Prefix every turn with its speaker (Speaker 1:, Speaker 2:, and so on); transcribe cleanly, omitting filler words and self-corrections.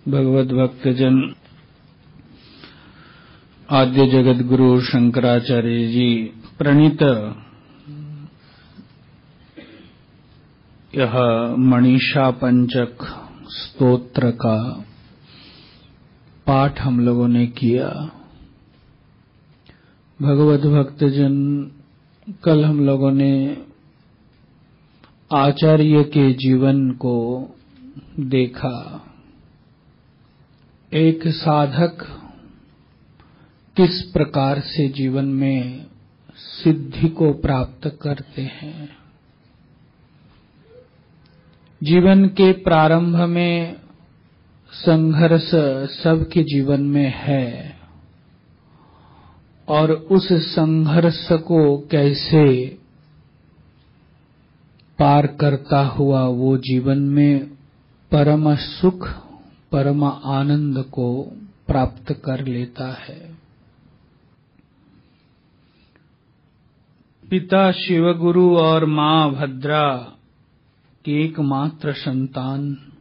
Speaker 1: भगवत भक्तजन आद्य जगत गुरु शंकराचार्य जी प्रणीत यह मनीषा पंचक स्तोत्र का पाठ हम लोगों ने किया। भगवत भक्तजन कल हम लोगों ने आचार्य के जीवन को देखा। एक साधक किस प्रकार से जीवन में सिद्धि को प्राप्त करते हैं। जीवन के प्रारंभ में संघर्ष सबके जीवन में है और उस संघर्ष को कैसे पार करता हुआ वो जीवन में परम सुख परम आनंद को प्राप्त कर लेता है। पिता शिवगुरु और मां भद्रा की एकमात्र संतान